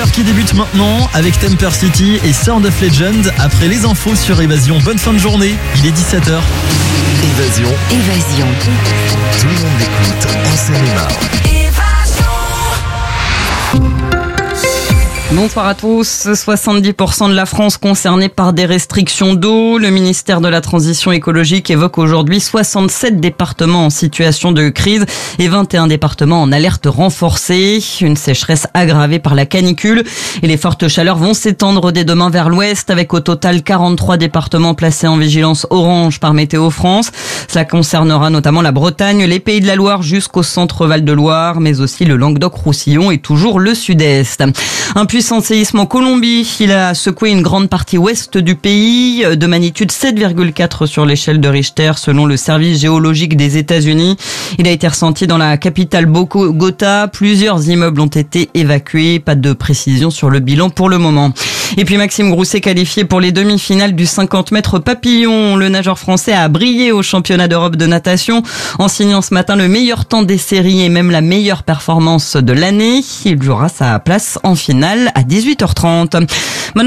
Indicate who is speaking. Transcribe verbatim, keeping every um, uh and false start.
Speaker 1: heure qui débute maintenant avec Temper City et Sword of Legend. Après les infos sur Évasion, bonne fin de journée, il est dix-sept heures.
Speaker 2: Évasion.
Speaker 3: Évasion.
Speaker 2: Tout le monde l'écoute en Seine-et-Marne.
Speaker 4: Bonsoir à tous. soixante-dix pour cent de la France concernée par des restrictions d'eau. Le ministère de la Transition écologique évoque aujourd'hui soixante-sept départements en situation de crise et vingt et un départements en alerte renforcée. Une sécheresse aggravée par la canicule et les fortes chaleurs vont s'étendre dès demain vers l'ouest avec au total quarante-trois départements placés en vigilance orange par Météo France. Cela concernera notamment la Bretagne, les Pays de la Loire jusqu'au centre Val-de-Loire, mais aussi le Languedoc-Roussillon et toujours le sud-est. Un puissant séisme en Colombie. Il a secoué une grande partie ouest du pays, de magnitude sept virgule quatre sur l'échelle de Richter, selon le service géologique des États-Unis. Il a été ressenti dans la capitale Bogota. Plusieurs immeubles ont été évacués. Pas de précision sur le bilan pour le moment. Et puis Maxime Grousset qualifié pour les demi-finales du cinquante mètres papillon. Le nageur français a brillé au championnat d'Europe de natation en signant ce matin le meilleur temps des séries et même la meilleure performance de l'année. Il jouera sa place en finale à dix-huit heures trente. Maintenant,